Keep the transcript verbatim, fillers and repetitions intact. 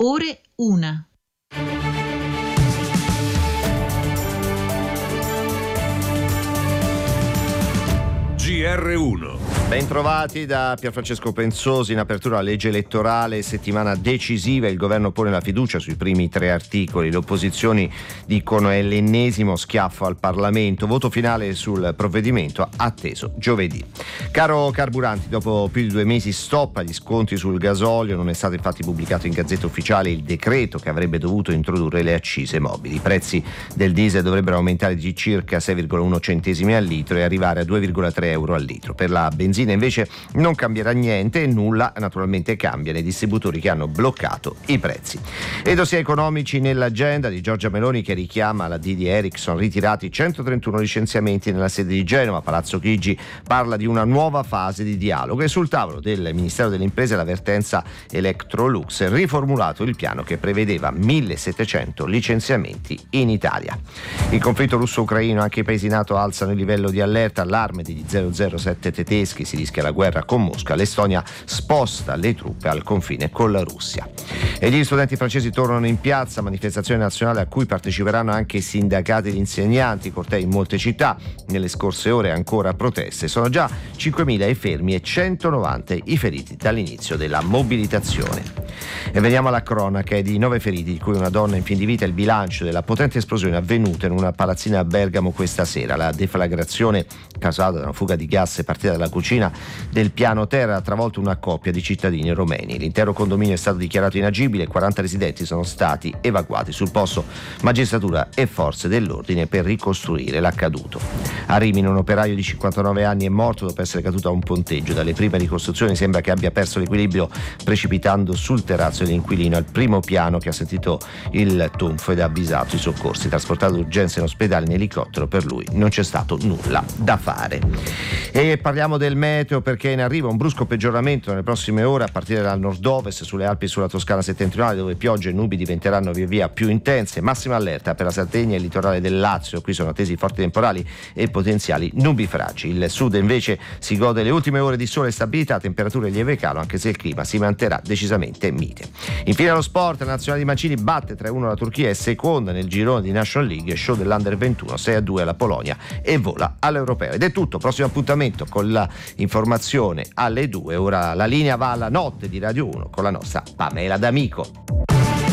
Ore una. G R uno. Bentrovati da Pierfrancesco Pensosi. In apertura alla legge elettorale, settimana decisiva, il governo pone la fiducia sui primi tre articoli. Le opposizioni dicono è l'ennesimo schiaffo al Parlamento. Voto finale sul provvedimento atteso giovedì. Caro carburanti, dopo più di due mesi stop agli sconti sul gasolio, non è stato infatti pubblicato in Gazzetta Ufficiale il decreto che avrebbe dovuto introdurre le accise mobili. I prezzi del diesel dovrebbero aumentare di circa sei virgola uno centesimi al litro e arrivare a due virgola tre euro al litro. Per la benzina invece non cambierà niente e nulla naturalmente cambia nei distributori che hanno bloccato i prezzi. E dossier economici nell'agenda di Giorgia Meloni, che richiama la D di Ericsson, ritirati centotrentuno licenziamenti nella sede di Genova. Palazzo Chigi parla di una nuova fase di dialogo e sul tavolo del Ministero delle Imprese l'avvertenza Electrolux, riformulato il piano che prevedeva millesettecento licenziamenti in Italia. Il conflitto russo-ucraino, anche i paesi NATO alzano il livello di allerta, allarme degli zero zero sette tedeschi, si rischia la guerra con Mosca, l'Estonia sposta le truppe al confine con la Russia. E gli studenti francesi tornano in piazza, manifestazione nazionale a cui parteciperanno anche i sindacati di insegnanti, cortei in molte città. Nelle scorse ore ancora proteste, sono già cinquemila i fermi e centonovanta i feriti dall'inizio della mobilitazione. E veniamo alla cronaca di nove feriti, di cui una donna in fin di vita. Il bilancio della potente esplosione avvenuta in una palazzina a Bergamo questa sera. La deflagrazione causata da una fuga di gas partita dalla cucina del piano terra ha travolto una coppia di cittadini romeni. L'intero condominio è stato dichiarato inagibile e quaranta residenti sono stati evacuati. Sul posto magistratura e forze dell'ordine per ricostruire l'accaduto. A Rimini un operaio di cinquantanove anni è morto dopo essere caduto a un ponteggio. Dalle prime ricostruzioni sembra che abbia perso l'equilibrio precipitando sul terrazzo dell'inquilino al primo piano, che ha sentito il tonfo ed ha avvisato i soccorsi. Trasportato d'urgenza in ospedale in elicottero, per lui non c'è stato nulla da fare. E parliamo del meteo, perché in arrivo un brusco peggioramento nelle prossime ore a partire dal nord-ovest, sulle Alpi e sulla Toscana settentrionale, dove piogge e nubi diventeranno via via più intense. Massima allerta per la Sardegna e il litorale del Lazio, qui sono attesi forti temporali e potenziali nubifragi. Il sud invece si gode le ultime ore di sole e stabilità, temperature lieve calo, anche se il clima si manterrà decisamente mite. Infine lo sport, la nazionale di Mancini batte tre a uno la Turchia, è seconda nel girone di National League, show dell'Under ventuno sei a due alla Polonia e vola all'Europeo. Ed è tutto, prossimo appuntamento con la informazione alle due. Ora la linea va alla notte di Radio uno con la nostra Pamela D'Amico.